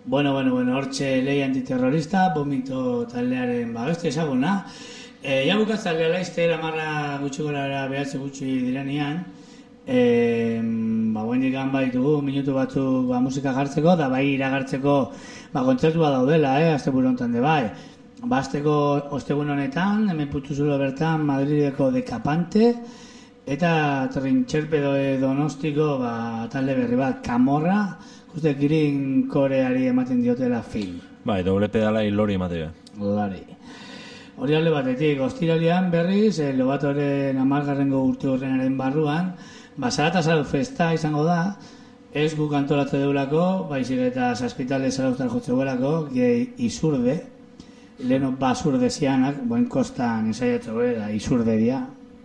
hortxe lei antiterrorista, Vomito taldearen beste ezaguna. Ja bukatzalea laizte, amarra gutxi gora behatze gutxi direnean, guendik baitugu minutu batzuk musika jartzeko, da bai iragartzeko kontzertua daudela, asteburu honetan de bai. Azteko ostegun honetan, hemen Putuzulo bertan, Madrideko Dekapante, eta Trintxerpedo Donostiko talde berri bat, Kamorra, uste Green Koreari ematen diotela film. Bai, doble pedalai lori ematea. Lori. Hori alde batetik, ostiralean berriz, Lobatoren 10. urte hurrenaren barruan, Zarata Salut Festa izango da, ez guk antolatze deulako, baizik eta Zazpitale Zarauztar jotze guelako, izurde, leheno basurde zianak, boen kostan ensaiatze da, izurde dia.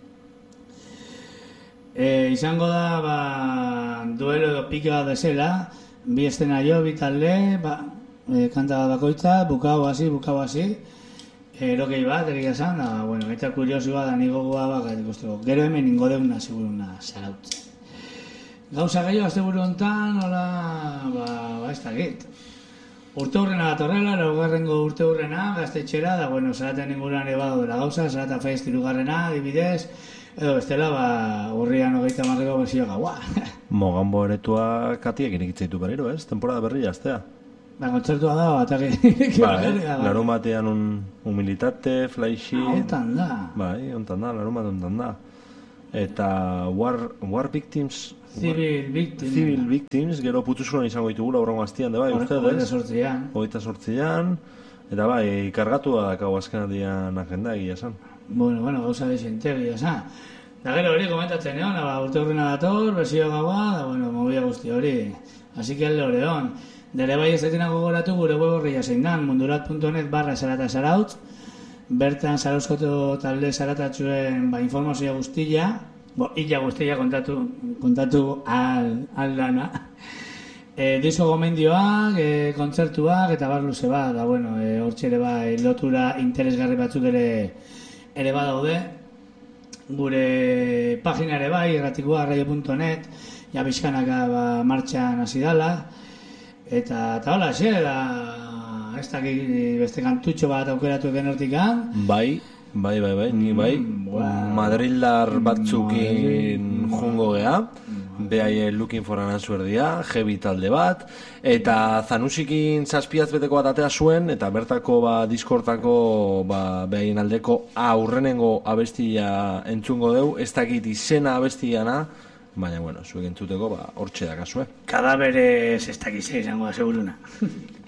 Izango da, duelo edo pike bat desela, bi eszenario, bi talde, kanta bat bakoitza, bukau hasi, erokei bat, egia esan, eta kuriosioa da nigo goa ikusteko. Gero hemen ingo deuna, seguruna, zarautzen. Gauza gehiago, asteburu honetan, hola, ez dakit. Urte hurrena datorrela, laugarrengo urte hurrena, gaztetxera, da, zaraten inguruan ebado dela gauza, Zarata Fest 3. adibidez, edo bestela, urrian 30. bezio gaua. Mogambo eretua katiak irikitzeitu berriro, ez? Temporada berria, aztea. Kontzertua da, atake. Larun batean humilitate, flaixi... Hontan da. Bai, hontan da, larun bat hontan da. Eta War Victims... Civil Victims, gero Putuzuloan izango ditugula horrengo aztian, da bai, ustedes? 28an. Eta bai, kargatua dakau azken aldian agenda egia esan. Gauza desente egia esan. Da gero hori komentatzen egon, urte hurrena dator, bezio gaua, movida guzti hori. Así que alde horreon. Dere bai ez daitina gogoratu gure web horria zein dan, mundurat.net/zaratatxarautz. Bertan Zarauzko talde zaratatxuen informazioa guztia, illa guztia kontatu aldana. Dizo gomendioak, kontzertuak eta bar luze bat, hortxe ere bai lotura interesgarri batzuk ere badaude. Gure pagina ere bai, irratikoa radio.net, ja bizkanaka martxan hasi dala. Eta hola, ez dakik beste kantutxo bat aukeratu egen hortikan. Bai, ni bai. Madrildar batzukin jungo geha. Behaie Looking for an Answer dia, heavy talde bat. Eta Zanusikin 7 beteko bat atea zuen, eta bertako diskortako behaien aldeko aurrenengo abestia entzungo deu. Ez dakit izena abestiana, baina, zuek entzuteko hortxe dakazue. Kadaberes ez dakiz izango da, seguruna.